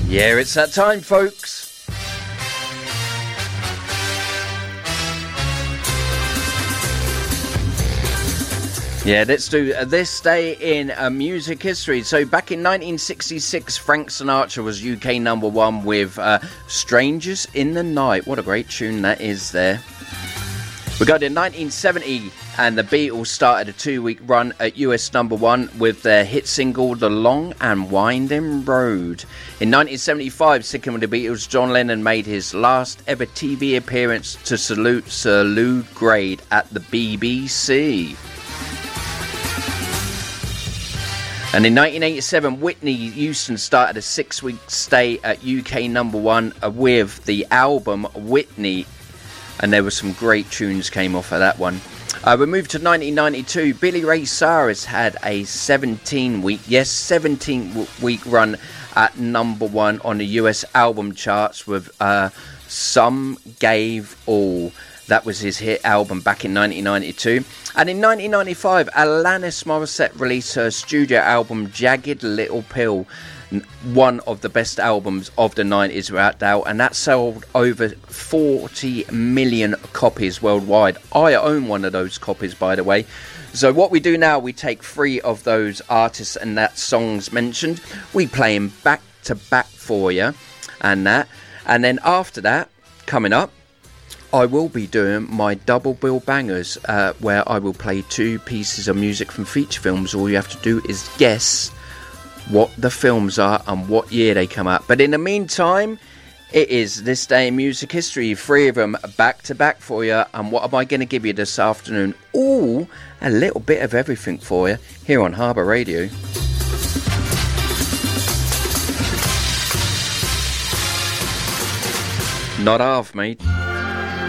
Yeah, it's that time, folks. Yeah, let's do this day in music history. So back in 1966, Frank Sinatra was UK number one with Strangers in the Night. What a great tune that is there. We go to 1970 and the Beatles started a 2-week run at US number one with their hit single The Long and Winding Road. In 1975, sticking with the Beatles, John Lennon made his last ever TV appearance to salute Sir Lou Grade at the BBC. And in 1987, Whitney Houston started a 6-week stay at UK number one with the album Whitney. And there were some great tunes came off of that one. We moved to 1992. Billy Ray Cyrus had a 17-week run at number one on the US album charts with Some Gave All. That was his hit album back in 1992. And in 1995, Alanis Morissette released her studio album Jagged Little Pill, one of the best albums of the 90s without doubt, and that sold over 40 million copies worldwide. I own one of those copies, by the way. So what we do now, we take 3 of those artists and that songs mentioned, we play them back to back for you, and then after that, coming up, I will be doing my double bill bangers, where I will play 2 pieces of music from feature films. All you have to do is guess what the films are and what year they come out. But in the meantime, it is This Day in Music History, 3 of them back to back for you. And what am I going to give you this afternoon? Ooh, a little bit of everything for you here on Harbour Radio. Not half, mate.